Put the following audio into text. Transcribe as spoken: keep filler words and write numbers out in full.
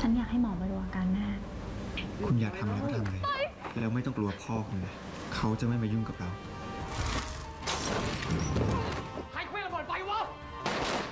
ฉันอยากให้หมอมาดูอาการแม่คุณอยากทำอะไรก็ทำเลยแล้วไม่ต้องกลัวพ่อคุณเลยเขาจะไม่มายุ่งกับเรา